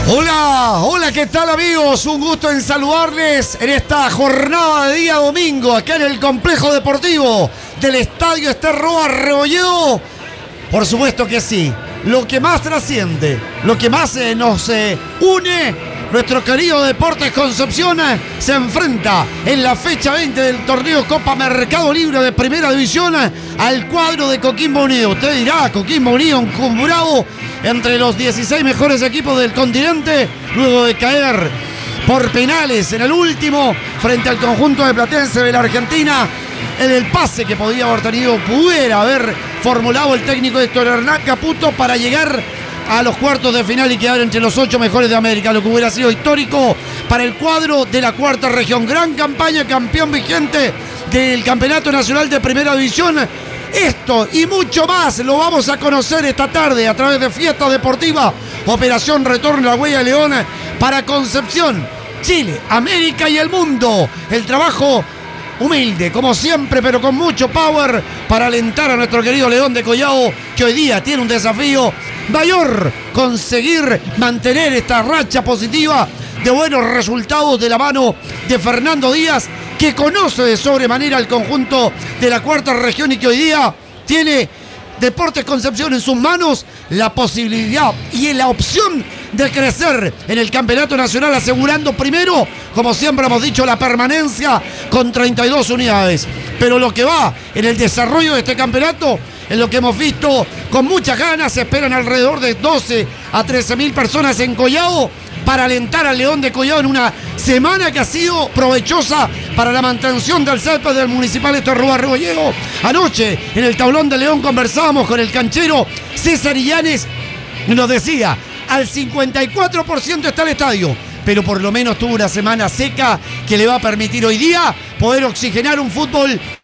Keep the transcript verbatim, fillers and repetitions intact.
Hola, hola, ¿qué tal amigos? Un gusto en saludarles en esta jornada de día domingo, acá en el complejo deportivo del Estadio Ester Roa Rebolledo. Por supuesto que sí, lo que más trasciende, lo que más eh, nos eh, une, nuestro querido Deportes Concepción eh, se enfrenta en la fecha veinte del torneo Copa Mercado Libre de Primera División eh, al cuadro de Coquimbo Unido. Usted dirá, Coquimbo Unido encumbrado entre los dieciséis mejores equipos del continente, luego de caer por penales en el último frente al conjunto de Platense de la Argentina, en el pase que podía haber tenido, pudiera haber formulado el técnico Héctor Hernán Caputo para llegar a los cuartos de final y quedar entre los ocho mejores de América, lo que hubiera sido histórico para el cuadro de la cuarta región. Gran campaña, campeón vigente del Campeonato Nacional de Primera División. Esto y mucho más lo vamos a conocer esta tarde a través de Fiesta Deportiva, Operación Retorno a la Huella de León para Concepción, Chile, América y el mundo. El trabajo humilde, como siempre, pero con mucho power para alentar a nuestro querido León de Collao, que hoy día tiene un desafío mayor: conseguir mantener esta racha positiva de buenos resultados de la mano de Fernando Díaz, que conoce de sobremanera el conjunto de la cuarta región y que hoy día tiene Deportes Concepción en sus manos la posibilidad y la opción de crecer en el campeonato nacional, asegurando primero, como siempre hemos dicho, la permanencia con treinta y dos unidades. Pero lo que va en el desarrollo de este campeonato, en lo que hemos visto con muchas ganas, se esperan alrededor de doce a trece mil personas en Collao para alentar al León de Collao en una semana que ha sido provechosa para la mantención del césped del Municipal Ester Roa Rebolledo. Anoche en el tablón de León conversábamos con el canchero César Illanes y nos decía: al cincuenta y cuatro por ciento está el estadio, pero por lo menos tuvo una semana seca que le va a permitir hoy día poder oxigenar un fútbol